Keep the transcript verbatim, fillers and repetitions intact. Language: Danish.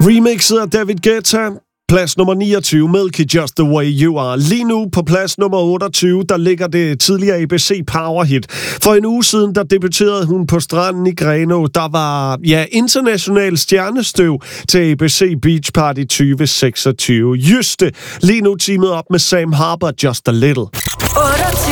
Remixet af David Guetta. Plads nummer niogtyve, Milky Just The Way You Are. Lige nu på plads nummer otteogtyve, der ligger det tidligere A B C Powerhit. For en uge siden, der debuterede hun på stranden i Grenaa. Der var, ja, international stjernestøv til A B C Beach Party tyve seksogtyve. Juste, lige nu teamet op med Sam Harper, Just A Little. otteogtyve